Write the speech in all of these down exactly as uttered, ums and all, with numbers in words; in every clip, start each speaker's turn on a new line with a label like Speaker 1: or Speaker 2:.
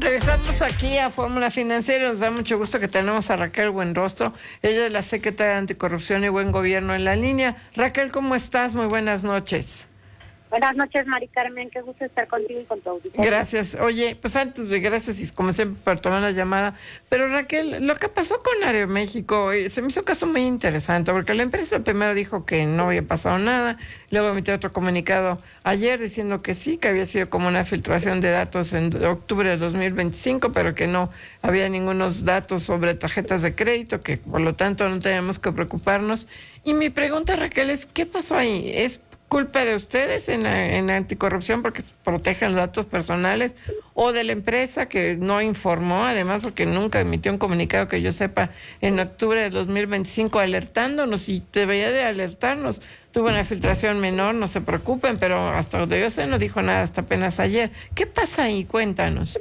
Speaker 1: Regresamos aquí a Fórmula Financiera. Nos da mucho gusto que tenemos a Raquel Buenrostro. Ella es la secretaria de Anticorrupción y Buen Gobierno en la línea. Raquel, ¿cómo estás? Muy buenas noches.
Speaker 2: Buenas noches, Mari Carmen. Qué gusto estar contigo y con tu auditorio.
Speaker 1: Gracias. Oye, pues antes de gracias y como siempre por tomar la llamada, pero Raquel, lo que pasó con Aeroméxico eh, se me hizo un caso muy interesante, porque la empresa primero dijo que no había pasado nada, luego emitió otro comunicado ayer diciendo que sí, que había sido como una filtración de datos en octubre de dos mil veinticinco, pero que no había ningunos datos sobre tarjetas de crédito, que por lo tanto no tenemos que preocuparnos. Y mi pregunta, Raquel, es ¿qué pasó ahí? ¿Es culpa de ustedes en la, en la anticorrupción porque protegen los datos personales, o de la empresa que no informó, además porque nunca emitió un comunicado que yo sepa en octubre de dos mil veinticinco alertándonos, y debería de alertarnos? Tuvo una filtración menor, no se preocupen, pero hasta donde yo sé no dijo nada hasta apenas ayer. ¿Qué pasa ahí? Cuéntanos.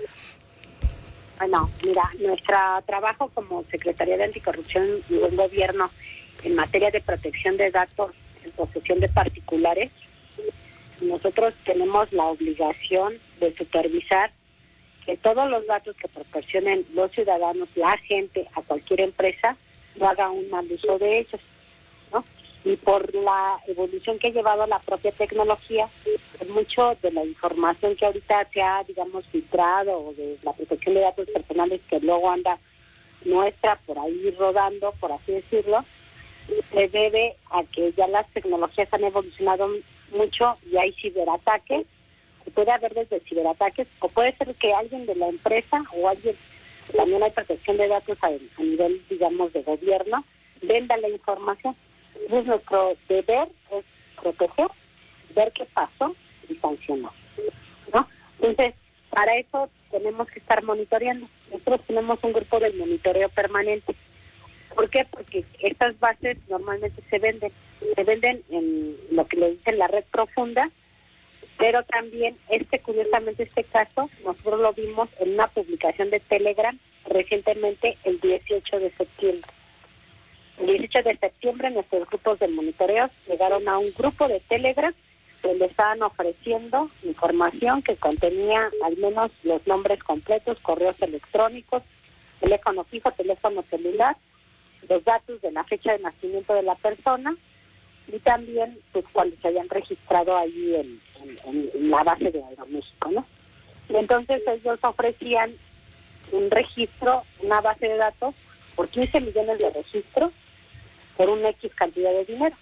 Speaker 2: Bueno, mira, nuestro trabajo como Secretaría de Anticorrupción y Buen Gobierno en materia de protección de datos en posesión de particulares, nosotros tenemos la obligación de supervisar que todos los datos que proporcionen los ciudadanos, la gente, a cualquier empresa, no haga un mal uso de ellos, ¿no? Y por la evolución que ha llevado la propia tecnología, pues mucho de la información que ahorita se ha, digamos, filtrado, o de la protección de datos personales que luego anda nuestra por ahí rodando, por así decirlo, se debe a que ya las tecnologías han evolucionado mucho y hay ciberataques. Puede haber desde ciberataques, o puede ser que alguien de la empresa o alguien, también hay protección de datos a, a nivel, digamos, de gobierno, venda la información. Entonces nuestro deber es proteger, ver qué pasó y sancionar, ¿no? Entonces, para eso tenemos que estar monitoreando. Nosotros tenemos un grupo de monitoreo permanente. ¿Por qué? Porque estas bases normalmente se venden, se venden en lo que le dicen la red profunda, pero también, este curiosamente este caso, nosotros lo vimos en una publicación de Telegram recientemente el dieciocho de septiembre. El dieciocho de septiembre nuestros grupos de monitoreo llegaron a un grupo de Telegram que le estaban ofreciendo información que contenía al menos los nombres completos, correos electrónicos, teléfono fijo, teléfono celular, los datos de la fecha de nacimiento de la persona y también pues cuando se hayan registrado allí en, en, en la base de Aeroméxico, ¿no? Y entonces ellos ofrecían un registro, una base de datos por quince millones de registros por una X cantidad de dinero.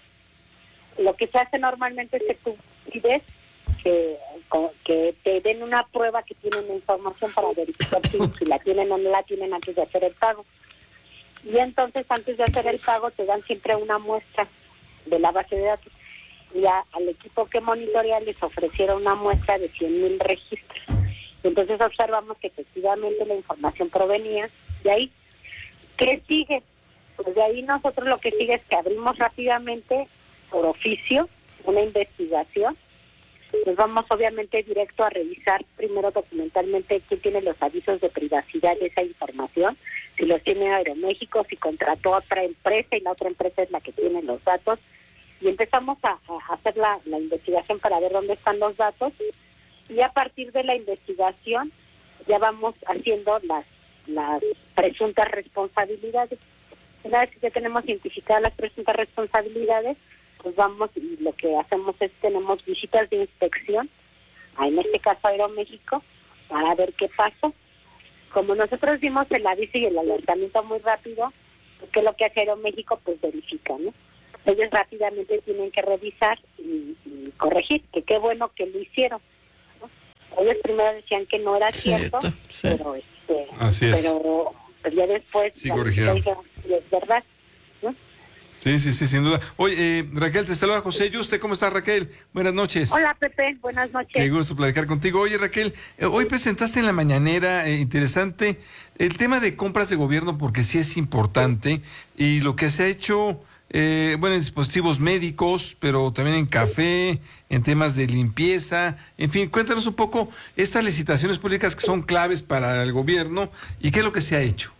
Speaker 2: Lo que se hace normalmente es que tú pides que, que te den una prueba que tienen la información para verificar si, si la tienen o no la tienen antes de hacer el pago. Y entonces antes de hacer el pago te dan siempre una muestra de la base de datos. Y a, al equipo que monitorea les ofrecieron una muestra de cien mil registros. Entonces observamos que efectivamente la información provenía de ahí. ¿Qué sigue? Pues de ahí nosotros lo que sigue es que abrimos rápidamente por oficio una investigación. Nos vamos obviamente directo a revisar primero documentalmente quién tiene los avisos de privacidad de esa información, si los tiene Aeroméxico, si contrató a otra empresa y la otra empresa es la que tiene los datos, y empezamos a, a hacer la, la investigación para ver dónde están los datos, y a partir de la investigación ya vamos haciendo las, las presuntas responsabilidades. Una vez que ya tenemos identificadas las presuntas responsabilidades, pues vamos y lo que hacemos es tenemos visitas de inspección, en este caso Aeroméxico, para ver qué pasó. Como nosotros dimos el aviso y el alertamiento muy rápido, ¿qué es lo que hace Aeroméxico? Pues verifica, ¿no? Ellos rápidamente tienen que revisar y, y corregir, que qué bueno que lo hicieron, ¿no? Ellos primero decían que no era cierto, cierto sí. pero este,
Speaker 3: Así es.
Speaker 2: pero pues ya después
Speaker 3: sí, corrigieron.
Speaker 2: Es verdad, ¿no?
Speaker 3: Sí, sí, sí, sin duda. Oye, eh, Raquel, te saluda José Yuste. ¿Cómo estás, Raquel? Buenas noches.
Speaker 2: Hola, Pepe. Buenas noches.
Speaker 3: Qué gusto platicar contigo. Oye, Raquel, eh, hoy presentaste en la mañanera, eh, interesante, el tema de compras de gobierno, porque sí es importante, y lo que se ha hecho, eh, bueno, en dispositivos médicos, pero también en café, en temas de limpieza, en fin, cuéntanos un poco estas licitaciones públicas que son claves para el gobierno, y qué es lo que se ha hecho.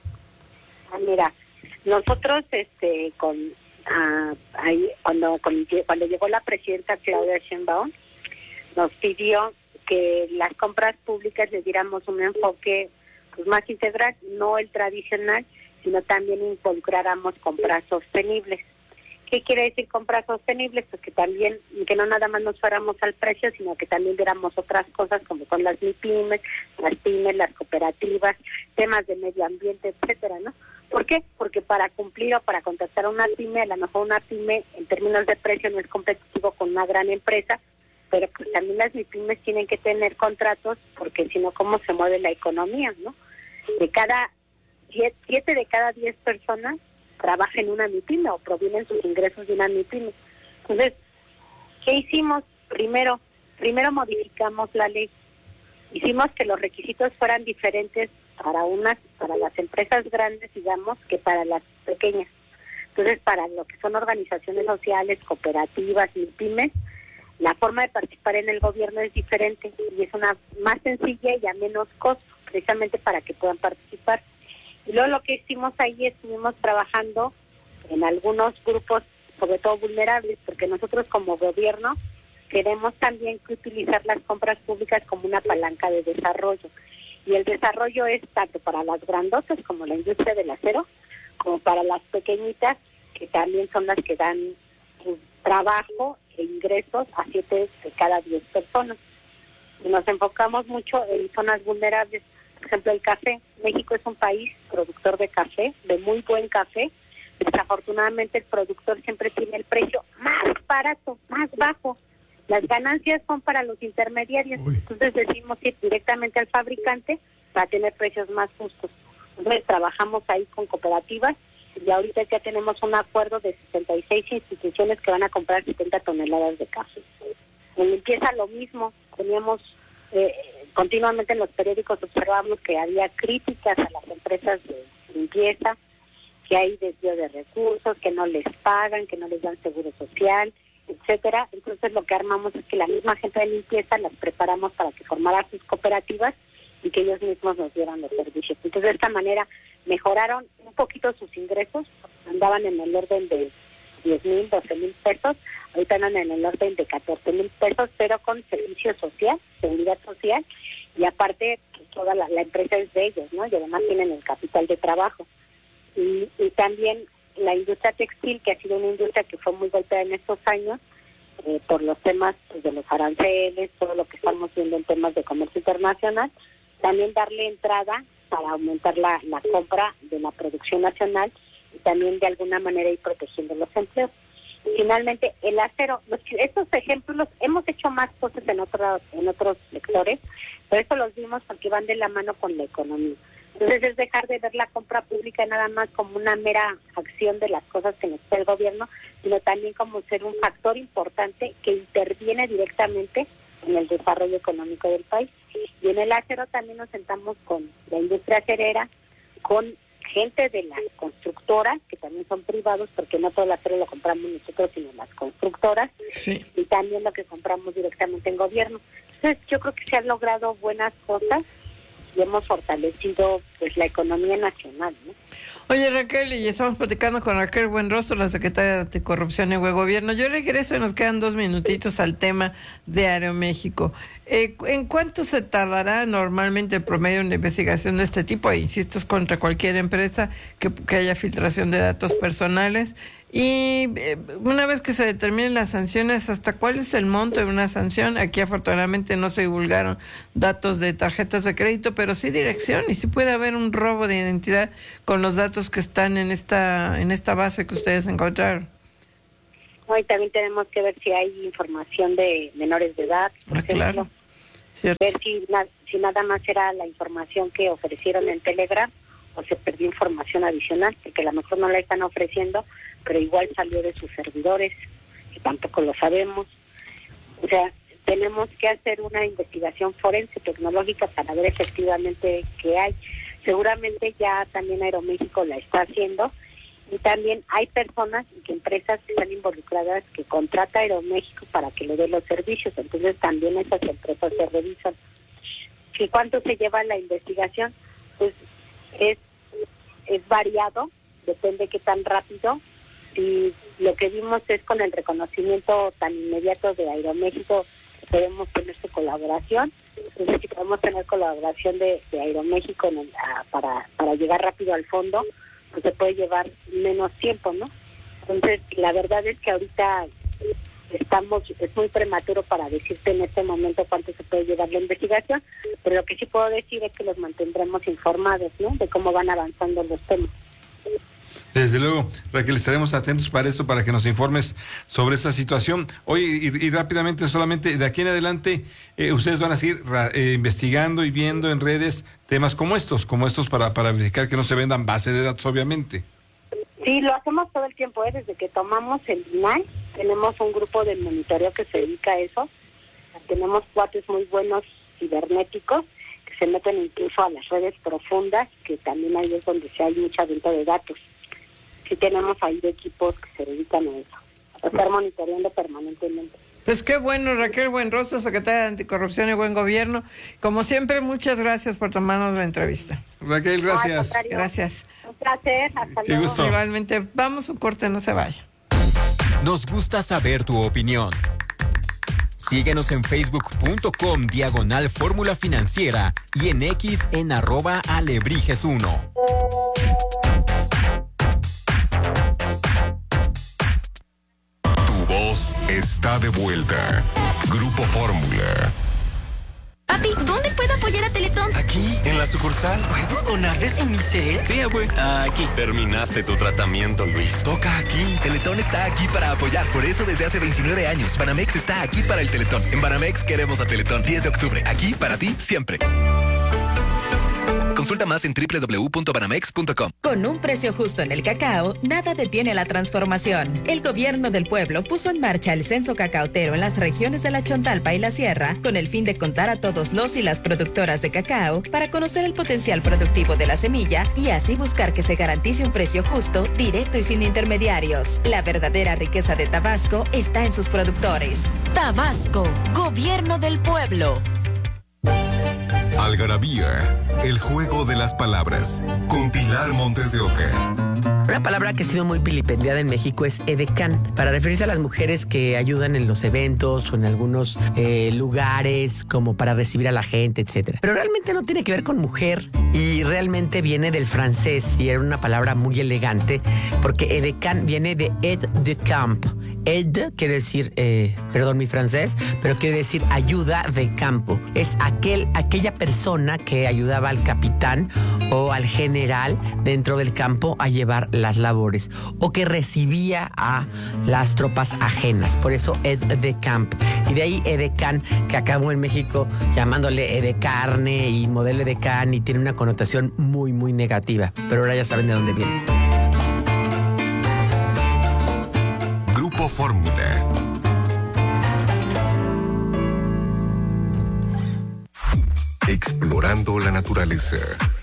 Speaker 2: Ah, mira, nosotros, este, con, ah, ahí, cuando, con, cuando llegó la presidenta Claudia Sheinbaum, nos pidió que las compras públicas les diéramos un enfoque pues más integral, no el tradicional, sino también involucráramos compras sostenibles. ¿Qué quiere decir compras sostenibles? Pues que también, que no nada más nos fuéramos al precio, sino que también viéramos otras cosas como son las MIPYMES, las pymes, las cooperativas, temas de medio ambiente, etcétera, ¿no? ¿Por qué? Porque para cumplir o para contratar a una pyme, a lo mejor una pyme en términos de precio no es competitivo con una gran empresa, pero pues también las MIPYMES tienen que tener contratos, porque si no, ¿cómo se mueve la economía, no? De cada siete, siete de cada diez personas trabaja en una MIPYME o provienen sus ingresos de una MIPYME. Entonces, ¿qué hicimos? Primero, primero modificamos la ley. Hicimos que los requisitos fueran diferentes para unas, para las empresas grandes, digamos, que para las pequeñas. Entonces, para lo que son organizaciones sociales, cooperativas, MIPYMES, la forma de participar en el gobierno es diferente y es una más sencilla y a menos costo, precisamente para que puedan participar. Y luego lo que hicimos ahí, estuvimos trabajando en algunos grupos, sobre todo vulnerables, porque nosotros como gobierno queremos también que utilizar las compras públicas como una palanca de desarrollo. Y el desarrollo es tanto para las grandotas como la industria del acero, como para las pequeñitas, que también son las que dan pues, trabajo e ingresos a siete de cada diez personas. Y nos enfocamos mucho en zonas vulnerables. Por ejemplo, el café. México es un país productor de café, de muy buen café. Desafortunadamente el productor siempre tiene el precio más barato, más bajo. Las ganancias son para los intermediarios. Uy. Entonces decimos ir directamente al fabricante para tener precios más justos. Entonces trabajamos ahí con cooperativas y ahorita ya tenemos un acuerdo de sesenta y seis instituciones que van a comprar setenta toneladas de café. En limpieza lo mismo. Teníamos... Eh, continuamente en los periódicos observamos que había críticas a las empresas de limpieza, que hay desvío de recursos, que no les pagan, que no les dan seguro social, etcétera. Entonces lo que armamos es que la misma gente de limpieza las preparamos para que formaran sus cooperativas y que ellos mismos nos dieran los servicios. Entonces de esta manera mejoraron un poquito sus ingresos, andaban en el orden de diez mil, doce mil pesos, ahorita andan en el orden de catorce mil pesos, pero con servicio social, seguridad social, y aparte pues, toda la, la empresa es de ellos, ¿no? Y además tienen el capital de trabajo. Y, y también la industria textil, que ha sido una industria que fue muy golpeada en estos años, eh, por los temas pues, de los aranceles, todo lo que estamos viendo en temas de comercio internacional, también darle entrada para aumentar la, la compra de la producción nacional y también de alguna manera ir protegiendo los empleos. Finalmente, el acero, los, estos ejemplos los, hemos hecho más cosas en otros en otros sectores, pero eso los vimos porque van de la mano con la economía. Entonces es dejar de ver la compra pública nada más como una mera acción de las cosas que nos da el gobierno, sino también como ser un factor importante que interviene directamente en el desarrollo económico del país. Y en el acero también nos sentamos con la industria acerera, con gente de las constructoras, que también son privados, porque no todo el acero lo compramos nosotros, sino las constructoras, sí. Y también lo que compramos directamente en gobierno. Entonces yo creo que se han logrado buenas cosas y hemos fortalecido pues la economía nacional, ¿no?
Speaker 1: Oye, Raquel, y estamos platicando con Raquel Buenrostro, la secretaria de Anticorrupción y Buen Gobierno. Yo regreso y nos quedan dos minutitos al tema de Aeroméxico. Eh, ¿En cuánto se tardará normalmente el promedio en una investigación de este tipo? E insisto, es contra cualquier empresa que, que haya filtración de datos personales. Y eh, una vez que se determinen las sanciones, ¿hasta cuál es el monto de una sanción? Aquí afortunadamente no se divulgaron datos de tarjetas de crédito, pero sí dirección, y sí puede haber un robo de identidad con los datos que están en esta en esta base que ustedes encontraron.
Speaker 2: Hoy también tenemos que ver si hay información de menores de edad, por
Speaker 1: ah,
Speaker 2: ejemplo.
Speaker 1: Claro. Cierto.
Speaker 2: Ver si, na, si nada más era la información que ofrecieron en Telegram o se perdió información adicional, porque a lo mejor no la están ofreciendo, pero igual salió de sus servidores, que tampoco lo sabemos. O sea, tenemos que hacer una investigación forense tecnológica para ver efectivamente qué hay. Seguramente ya también Aeroméxico la está haciendo, y también hay personas y empresas que están involucradas que contrata Aeroméxico para que le dé los servicios, entonces también esas empresas se revisan. ¿Y cuánto se lleva la investigación? Pues es es variado, depende qué tan rápido, y lo que vimos es con el reconocimiento tan inmediato de Aeroméxico podemos tener su colaboración. Entonces, si podemos tener colaboración de, de Aeroméxico en el, a, para, para llegar rápido al fondo, pues se puede llevar menos tiempo, ¿no? Entonces, la verdad es que ahorita estamos, es muy prematuro para decirte en este momento cuánto se puede llevar la investigación, pero lo que sí puedo decir es que los mantendremos informados, ¿no?, de cómo van avanzando los temas.
Speaker 3: Desde luego, Raquel, estaremos atentos para esto, para que nos informes sobre esta situación. Oye, y, y rápidamente, solamente de aquí en adelante, eh, ustedes van a seguir eh, investigando y viendo en redes temas como estos, como estos para, para verificar que no se vendan bases de datos, obviamente.
Speaker 2: Sí, lo hacemos todo el tiempo, ¿eh? Desde que tomamos el I N A I, tenemos un grupo de monitoreo que se dedica a eso. Tenemos cuates muy buenos cibernéticos que se meten incluso a las redes profundas, que también ahí es donde se hay mucha venta de datos. Sí tenemos ahí equipos que se dedican a eso, a estar monitoreando permanentemente.
Speaker 1: Pues qué bueno, Raquel Buenrostro, secretaria de Anticorrupción y Buen Gobierno. Como siempre, muchas gracias por tomarnos la entrevista.
Speaker 3: Raquel, gracias.
Speaker 2: No,
Speaker 1: gracias.
Speaker 2: Un placer, hasta
Speaker 3: Qué
Speaker 2: luego.
Speaker 3: gusto.
Speaker 1: Igualmente, vamos a un corte, no se vaya.
Speaker 4: Nos gusta saber tu opinión. Síguenos en facebook.com diagonal Fórmula Financiera y en X en arroba alebrijes uno.
Speaker 5: Tu voz está de vuelta. Grupo Fórmula.
Speaker 6: Papi, ¿dónde puedo apoyar a Teletón?
Speaker 7: Aquí, en la sucursal.
Speaker 6: ¿Puedo donarles en mi cel?
Speaker 7: Sí, abue. Aquí.
Speaker 5: Terminaste tu tratamiento, Luis.
Speaker 7: Toca aquí. Teletón está aquí para apoyar. Por eso desde hace veintinueve años, Banamex está aquí para el Teletón. En Banamex queremos a Teletón. diez de octubre. Aquí para ti siempre. Consulta más en doble u doble u doble u punto banamex punto com.
Speaker 8: Con un precio justo en el cacao, nada detiene la transformación. El gobierno del pueblo puso en marcha el censo cacaotero en las regiones de la Chontalpa y la Sierra, con el fin de contar a todos los y las productoras de cacao para conocer el potencial productivo de la semilla y así buscar que se garantice un precio justo, directo y sin intermediarios. La verdadera riqueza de Tabasco está en sus productores.
Speaker 6: Tabasco, gobierno del pueblo.
Speaker 5: Algarabía, el juego de las palabras, con Pilar Montes de Oca.
Speaker 9: Una palabra que ha sido muy vilipendiada en México es edecán, para referirse a las mujeres que ayudan en los eventos o en algunos eh, lugares, como para recibir a la gente, etcétera. Pero realmente no tiene que ver con mujer y realmente viene del francés y era una palabra muy elegante, porque edecán viene de aide de camp. Aide quiere decir, eh, perdón mi francés, pero quiere decir ayuda de campo. Es aquel, aquella persona que ayudaba al capitán o al general dentro del campo a llevar las labores o que recibía a las tropas ajenas. Por eso aide de camp. Y de ahí edecán, que acabó en México llamándole edecarne y modelo edecán y tiene una connotación muy, muy negativa. Pero ahora ya saben de dónde viene.
Speaker 5: Grupo Fórmula. Explorando la naturaleza.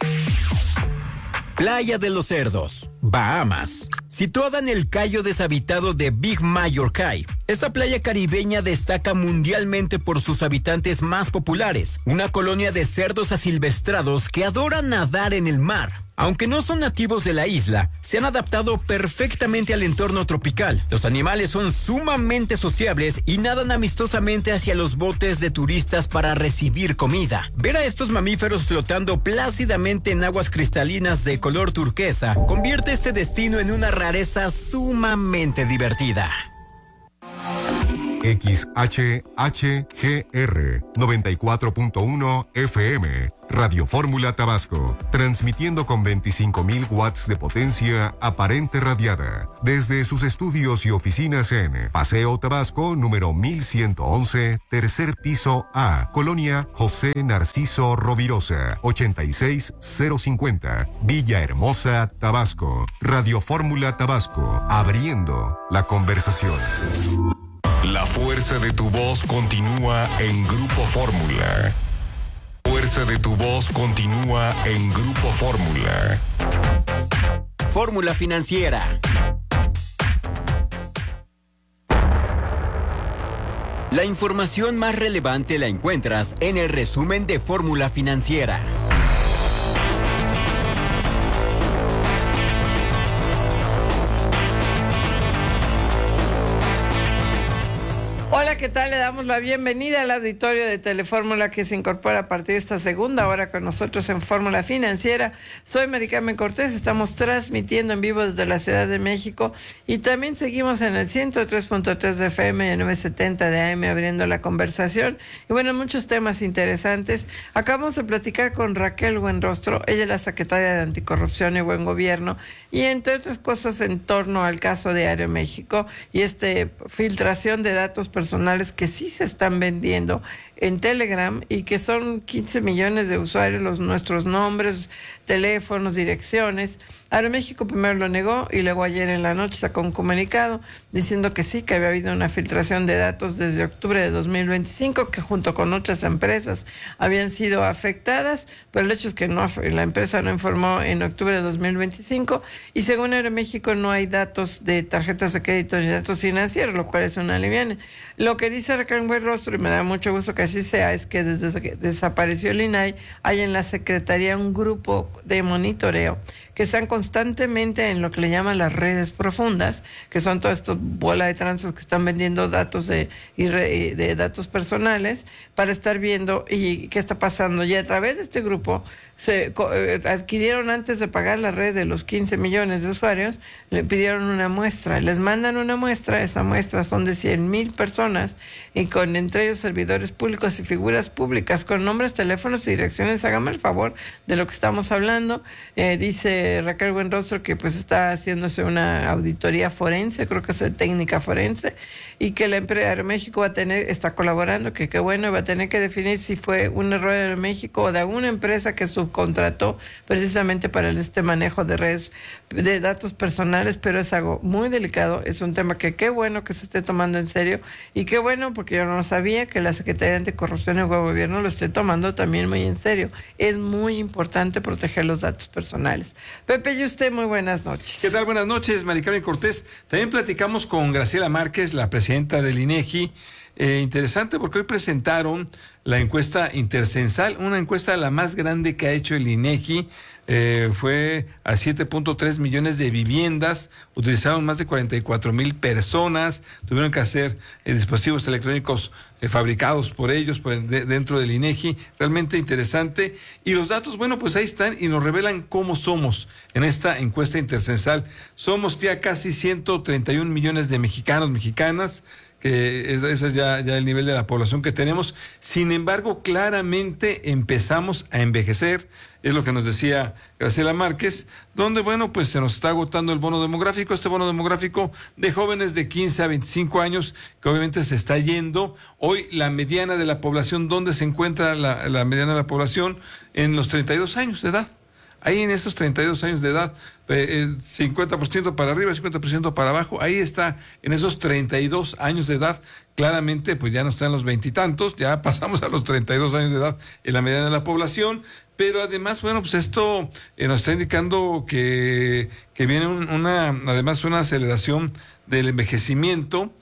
Speaker 4: Playa de los Cerdos, Bahamas. Situada en el cayo deshabitado de Big Major Cay, esta playa caribeña destaca mundialmente por sus habitantes más populares, una colonia de cerdos asilvestrados que adoran nadar en el mar. Aunque no son nativos de la isla, se han adaptado perfectamente al entorno tropical. Los animales son sumamente sociables y nadan amistosamente hacia los botes de turistas para recibir comida. Ver a estos mamíferos flotando plácidamente en aguas cristalinas de color turquesa convierte este destino en una rareza sumamente divertida.
Speaker 5: X H H G R noventa y cuatro punto uno F M, Radio Fórmula Tabasco, transmitiendo con veinticinco mil watts de potencia aparente radiada, desde sus estudios y oficinas en Paseo Tabasco, número mil ciento once, tercer piso A, Colonia José Narciso Rovirosa, ochenta y seis cero cincuenta, Villahermosa, Tabasco. Radio Fórmula Tabasco, abriendo la conversación. La fuerza de tu voz continúa en Grupo Fórmula. La fuerza de tu voz continúa en Grupo Fórmula.
Speaker 4: Fórmula Financiera. La información más relevante la encuentras en el resumen de Fórmula Financiera.
Speaker 1: Hola, ¿qué ¿qué tal? Le damos la bienvenida al auditorio de Telefórmula que se incorpora a partir de esta segunda hora con nosotros en Fórmula Financiera. Soy Mari Carmen Cortés, estamos transmitiendo en vivo desde la Ciudad de México y también seguimos en el ciento tres punto tres de F M y novecientos setenta de A M abriendo la conversación. Y bueno, muchos temas interesantes. Acabamos de platicar con Raquel Buenrostro, ella es la secretaria de Anticorrupción y Buen Gobierno, y entre otras cosas en torno al caso de Aeroméxico y este filtración de datos personales que sí se están vendiendo en Telegram y que son quince millones de usuarios, los nuestros nombres, teléfonos, direcciones. Aeroméxico primero lo negó y luego ayer en la noche sacó un comunicado diciendo que sí, que había habido una filtración de datos desde octubre de dos mil veinticinco, que junto con otras empresas habían sido afectadas, pero el hecho es que no, la empresa no informó en octubre de dos mil veinticinco y según Aeroméxico no hay datos de tarjetas de crédito ni datos financieros, lo cual es una aliviane. Lo que dice Raquel Buenrostro, y me da mucho gusto que así sea, es que desde que desapareció el I N A I hay en la Secretaría un grupo de monitoreo que están constantemente en lo que le llaman las redes profundas, que son todas estas bolas de tranzas que están vendiendo datos de, de datos personales para estar viendo y qué está pasando. Y a través de este grupo se adquirieron, antes de pagar la red de los quince millones de usuarios, le pidieron una muestra, les mandan una muestra, esa muestra son de cien mil personas y con entre ellos servidores públicos y figuras públicas con nombres, teléfonos y direcciones. Hágame el favor de lo que estamos hablando. Eh, dice Raquel Buenrostro que pues está haciéndose una auditoría forense, creo que es de técnica forense, y que la empresa Aeroméxico va a tener, está colaborando, que qué bueno, va a tener que definir si fue un error de Aeroméxico o de alguna empresa que subcontrató precisamente para este manejo de redes, de datos personales, pero es algo muy delicado, es un tema que qué bueno que se esté tomando en serio y qué bueno, porque yo no sabía que la Secretaría de Anticorrupción y Buen Gobierno lo esté tomando también muy en serio. Es muy importante proteger los datos personales. Pepe, y usted, muy buenas noches.
Speaker 3: ¿Qué tal? Buenas noches, Mari Carmen Cortés. También platicamos con Graciela Márquez, la presidenta del INEGI. Eh, interesante porque hoy presentaron la encuesta intercensal, una encuesta la más grande que ha hecho el INEGI. Eh, fue a siete punto tres millones de viviendas, utilizaron más de cuarenta y cuatro mil personas, tuvieron que hacer eh, dispositivos electrónicos eh, fabricados por ellos por el, de, dentro del INEGI. Realmente interesante. Y los datos, bueno, pues ahí están y nos revelan cómo somos en esta encuesta intercensal. Somos ya casi ciento treinta y un millones de mexicanos, mexicanas, que ese es ya, ya el nivel de la población que tenemos. Sin embargo, claramente empezamos a envejecer, es lo que nos decía Graciela Márquez, donde, bueno, pues se nos está agotando el bono demográfico, este bono demográfico de jóvenes de quince a veinticinco años, que obviamente se está yendo. Hoy la mediana de la población, ¿dónde se encuentra la, la mediana de la población? En los treinta y dos años de edad. Ahí en esos treinta y dos años de edad, eh, cincuenta por ciento para arriba, cincuenta por ciento para abajo, ahí está, en esos treinta y dos años de edad, claramente pues ya no están los veintitantos, ya pasamos a los treinta y dos años de edad en la mediana de la población, pero además, bueno, pues esto eh, nos está indicando que, que viene un, una, además una aceleración del envejecimiento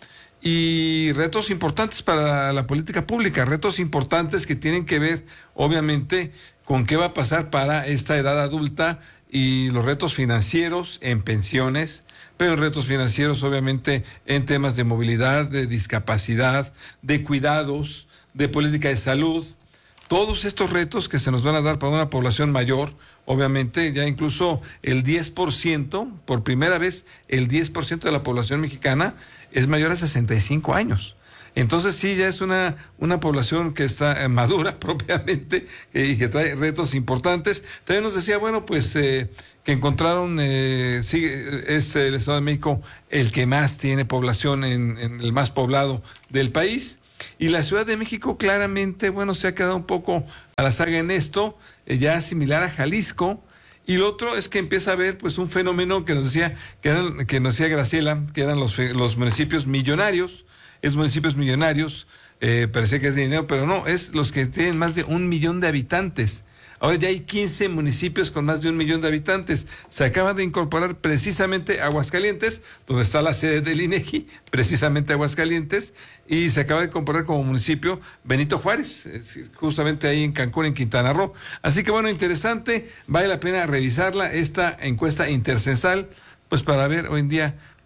Speaker 3: y retos importantes para la política pública, retos importantes que tienen que ver, obviamente, con qué va a pasar para esta edad adulta y los retos financieros en pensiones, pero retos financieros obviamente en temas de movilidad, de discapacidad, de cuidados, de política de salud. Todos estos retos que se nos van a dar para una población mayor, obviamente ya incluso el diez por ciento, por primera vez el diez por ciento de la población mexicana es mayor a sesenta y cinco años. Entonces sí, ya es una, una población que está eh, madura propiamente eh, y que trae retos importantes. También nos decía, bueno, pues eh, que encontraron, eh, sí, es el Estado de México el que más tiene población, en, en el más poblado del país. Y la Ciudad de México claramente, bueno, se ha quedado un poco a la saga en esto, eh, ya similar a Jalisco. Y lo otro es que empieza a haber pues un fenómeno que nos decía, que, eran, que nos decía Graciela, que eran los, los municipios millonarios. Es municipios millonarios, eh, parecía que es de dinero, pero no, es los que tienen más de un millón de habitantes. Ahora ya hay quince municipios con más de un millón de habitantes. Se acaba de incorporar precisamente Aguascalientes, donde está la sede del INEGI, precisamente Aguascalientes, y se acaba de incorporar como municipio Benito Juárez, justamente ahí en Cancún, en Quintana Roo. Así que bueno, interesante, vale la pena revisarla, esta encuesta intercensal, pues para ver hoy en día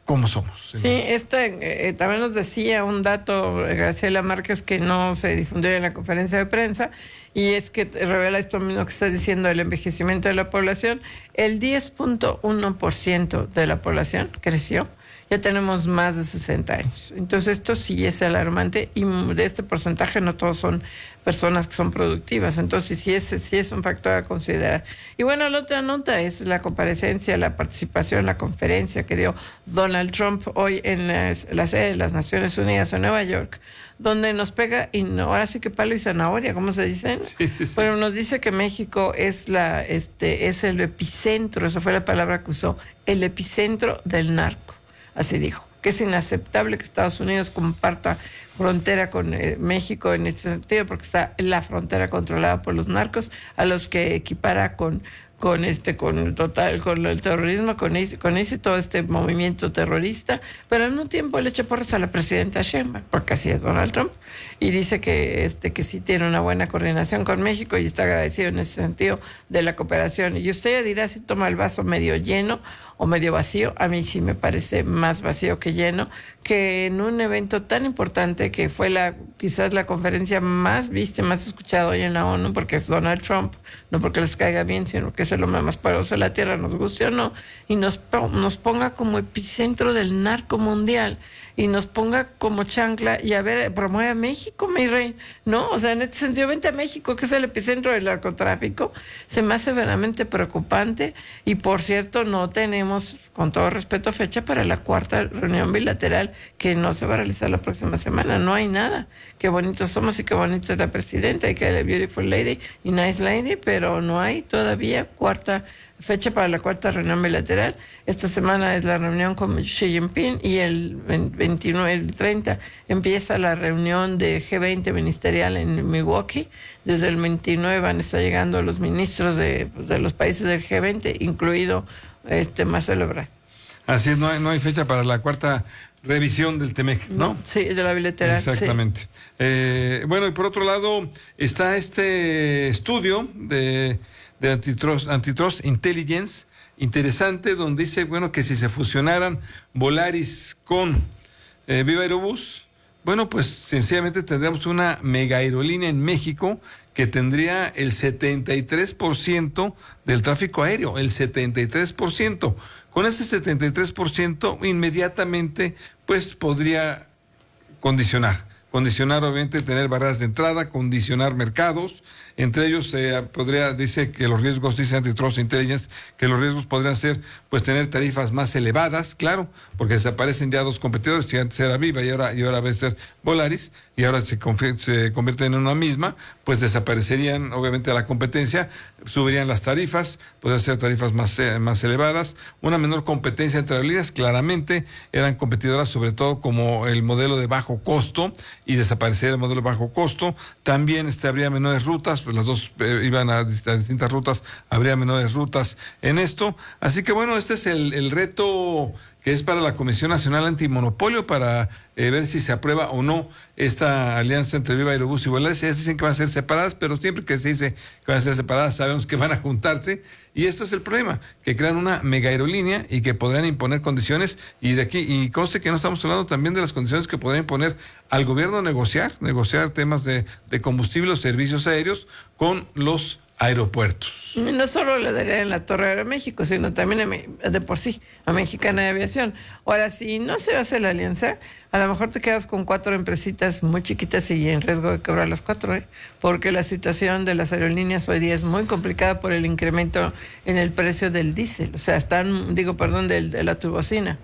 Speaker 3: cómo somos.
Speaker 1: Sí, esto eh, también nos decía un dato, Graciela Márquez, que no se difundió en la conferencia de prensa, y es que revela esto mismo que estás diciendo del envejecimiento de la población. El diez punto uno por ciento de la población creció. Ya tenemos más de sesenta años. Entonces esto sí es alarmante, y de este porcentaje no todos son personas que son productivas. Entonces sí es, sí es un factor a considerar. Y bueno, la otra nota es la comparecencia, la participación en la conferencia que dio Donald Trump hoy en la, la sede de las Naciones Unidas en Nueva York, donde nos pega, y no, ahora sí que palo y zanahoria, ¿cómo se dice?
Speaker 3: Sí, sí, sí.
Speaker 1: Pero nos dice que México es la, este, es el epicentro, esa fue la palabra que usó, el epicentro del narco. Así dijo, que es inaceptable que Estados Unidos comparta frontera con eh, México en ese sentido, porque está la frontera controlada por los narcos, a los que equipara con con este con total con el terrorismo, con ese, con ese todo este movimiento terrorista, pero al mismo tiempo le echa porras a la presidenta Sheinbaum, porque así es Donald Trump, y dice que este que sí tiene una buena coordinación con México y está agradecido en ese sentido de la cooperación. Y usted ya dirá si toma el vaso medio lleno o medio vacío. A mí sí me parece más vacío que lleno, que en un evento tan importante que fue la quizás la conferencia más vista, más escuchada hoy en la ONU, porque es Donald Trump, no porque les caiga bien, sino que es el hombre más poderoso de la Tierra, nos guste o no, y nos, nos ponga como epicentro del narco mundial, y nos ponga como chancla, y a ver, promueve a México, mi rey, ¿no? O sea, en este sentido, vente a México, que es el epicentro del narcotráfico. Se me hace verdaderamente preocupante, y por cierto, no tenemos, con todo respeto, fecha para la cuarta reunión bilateral, que no se va a realizar la próxima semana. No hay nada. Qué bonitos somos y qué bonita es la presidenta, y que la beautiful lady y nice lady, pero no hay todavía cuarta fecha para la cuarta reunión bilateral. Esta semana es la reunión con Xi Jinping, y el veintinueve, el treinta empieza la reunión de G veinte ministerial en Milwaukee. Desde el veintinueve van a estar llegando los ministros de, de los países del G veinte, incluido este Marcelo Ebrard.
Speaker 3: Así es, no hay, no hay fecha para la cuarta revisión del Temec, ¿no?
Speaker 1: Sí, de la bilateral.
Speaker 3: Exactamente.
Speaker 1: Sí.
Speaker 3: Eh, bueno, y por otro lado está este estudio de, de Antitrust, Antitrust Intelligence, interesante, donde dice, bueno, que si se fusionaran Volaris con eh, Viva Aerobús, bueno, pues sencillamente tendríamos una mega aerolínea en México que tendría el setenta y tres por ciento del tráfico aéreo, el setenta y tres por ciento. Con ese setenta y tres por ciento inmediatamente pues podría condicionar, condicionar obviamente tener barreras de entrada, condicionar mercados, entre ellos eh, podría, dice que los riesgos, dice Antitrust Intelligence, que los riesgos podrían ser pues tener tarifas más elevadas, claro, porque desaparecen ya dos competidores, que antes era Viva y ahora, y ahora va a ser Volaris, y ahora se, se convierten en una misma, pues desaparecerían obviamente la competencia, subirían las tarifas, podrían ser tarifas más, eh, más elevadas, una menor competencia entre aerolíneas, claramente eran competidoras sobre todo como el modelo de bajo costo, y desaparecería el modelo de bajo costo, también este, habría menores rutas, pues las dos eh, iban a, a distintas rutas, habría menores rutas en esto, así que bueno, este es el, el reto que es para la Comisión Nacional Antimonopolio, para eh, ver si se aprueba o no esta alianza entre Viva Aerobús y Volaris. Ellas dicen que van a ser separadas, pero siempre que se dice que van a ser separadas, sabemos que van a juntarse, y esto es el problema, que crean una mega aerolínea y que podrán imponer condiciones, y de aquí, y conste que no estamos hablando también de las condiciones que podrían imponer al gobierno negociar, negociar temas de, de combustible o servicios aéreos con los aeropuertos.
Speaker 1: No solo le daría en la Torre de México, sino también a, de por sí a Mexicana de Aviación. Ahora, si no se hace la alianza, a lo mejor te quedas con cuatro empresitas muy chiquitas y en riesgo de quebrar las cuatro, ¿eh? Porque la situación de las aerolíneas hoy día es muy complicada por el incremento en el precio del diésel, o sea, están, digo, perdón, del, de la turbocina.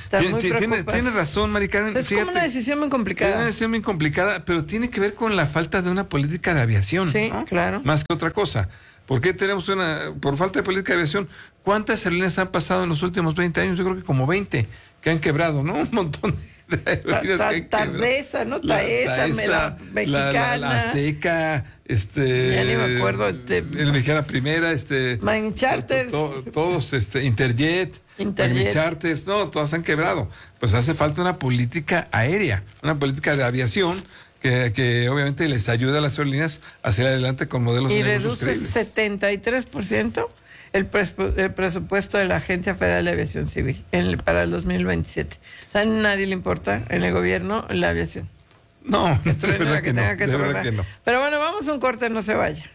Speaker 3: Tienes tiene razón, Mari Carmen.
Speaker 1: Es como una decisión muy complicada.
Speaker 3: Es una decisión muy complicada, pero tiene que ver con la falta de una política de aviación.
Speaker 1: Sí,
Speaker 3: ¿no?
Speaker 1: claro.
Speaker 3: Más que otra cosa. ¿Por qué tenemos una, por falta de política de aviación? ¿Cuántas aerolíneas han pasado en los últimos veinte años? Yo creo que como veinte que han quebrado, ¿no? Un montón de aerolíneas
Speaker 1: ta, ta,
Speaker 3: que han quebrado.
Speaker 1: Tardesa, ¿no? Taesa, la,
Speaker 3: Taesa,
Speaker 1: la Mexicana.
Speaker 3: La, la, la Azteca, este...
Speaker 1: Ya ni me acuerdo. Este,
Speaker 3: el Mexicana Primera, este...
Speaker 1: Main Charters.
Speaker 3: To, to, todos, este, Interjet.
Speaker 1: Interjet.
Speaker 3: Charters, no, todas han quebrado. Pues hace falta una política aérea, una política de aviación que, que obviamente les ayuda a las aerolíneas a hacer adelante con modelos de
Speaker 1: y
Speaker 3: negocios
Speaker 1: reduce setenta y tres por ciento el, prespu- el presupuesto de la Agencia Federal de Aviación Civil en el- para el dos mil veintisiete. A nadie le importa en el gobierno la aviación.
Speaker 3: No,
Speaker 1: Que
Speaker 3: de
Speaker 1: truene la
Speaker 3: verdad
Speaker 1: que
Speaker 3: que no,
Speaker 1: tenga que
Speaker 3: de verdad
Speaker 1: tronar.
Speaker 3: que no.
Speaker 1: Pero bueno, vamos a un corte, no se vaya.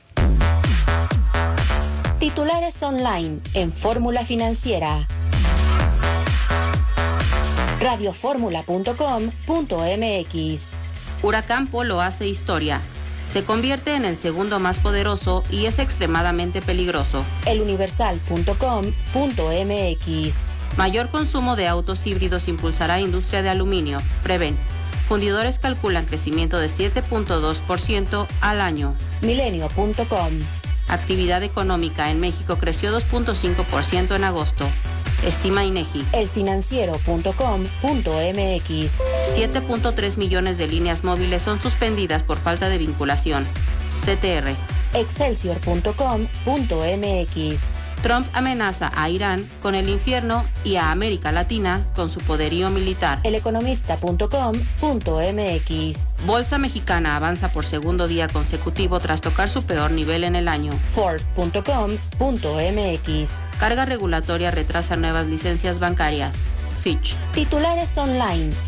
Speaker 10: Titulares online en Fórmula Financiera. radioformula punto com punto m x.
Speaker 11: Huracán Polo hace historia. Se convierte en el segundo más poderoso y es extremadamente peligroso.
Speaker 10: eluniversal punto com punto m x.
Speaker 11: Mayor consumo de autos híbridos impulsará industria de aluminio. Prevén. Fundidores calculan crecimiento de siete punto dos por ciento al año.
Speaker 10: milenio punto com.
Speaker 11: Actividad económica en México creció dos punto cinco por ciento en agosto. Estima INEGI.
Speaker 10: elfinanciero punto com punto m x.
Speaker 11: siete punto tres millones de líneas móviles son suspendidas por falta de vinculación. C T R.
Speaker 10: excelsior punto com punto m x.
Speaker 11: Trump amenaza a Irán con el infierno y a América Latina con su poderío militar.
Speaker 10: eleconomista punto com punto m x.
Speaker 11: Bolsa mexicana avanza por segundo día consecutivo tras tocar su peor nivel en el año.
Speaker 10: Ford punto com punto m x.
Speaker 11: Carga regulatoria retrasa nuevas licencias bancarias. Fitch.
Speaker 10: Titulares online